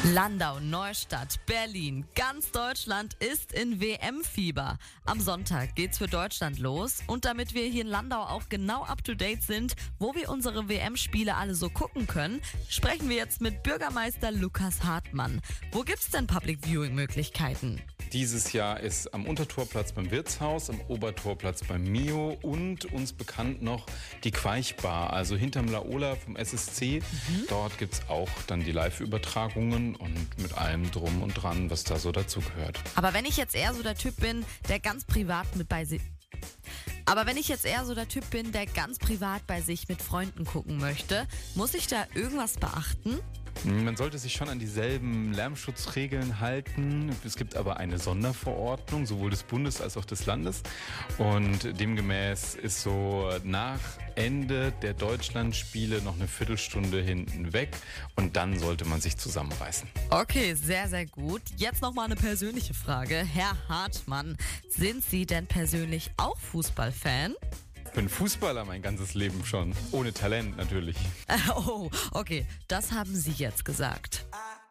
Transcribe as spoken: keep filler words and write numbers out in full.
Landau, Neustadt, Berlin, ganz Deutschland ist in W M-Fieber. Am Sonntag geht's für Deutschland los und damit wir hier in Landau auch genau up to date sind, wo wir unsere W M-Spiele alle so gucken können, sprechen wir jetzt mit Bürgermeister Lukas Hartmann. Wo gibt's denn Public Viewing-Möglichkeiten? Dieses Jahr ist am Untertorplatz beim Wirtshaus, am Obertorplatz beim Mio und uns bekannt noch die Queichbar, also hinterm Laola vom S S C. Mhm. Dort gibt es auch dann die Live-Übertragungen und mit allem drum und dran, was da so dazugehört. Aber wenn ich jetzt eher so der Typ bin, der ganz privat mit bei sich... Aber wenn ich jetzt eher so der Typ bin, der ganz privat bei sich mit Freunden gucken möchte, muss ich da irgendwas beachten? Man sollte sich schon an dieselben Lärmschutzregeln halten. Es gibt aber eine Sonderverordnung, sowohl des Bundes als auch des Landes. Und demgemäß ist so nach Ende der Deutschlandspiele noch eine Viertelstunde hinten weg. Und dann sollte man sich zusammenreißen. Okay, sehr, sehr gut. Jetzt nochmal eine persönliche Frage. Herr Hartmann, sind Sie denn persönlich auch Fußballfan? Ich bin Fußballer mein ganzes Leben schon. Ohne Talent natürlich. Oh, okay. Das haben Sie jetzt gesagt.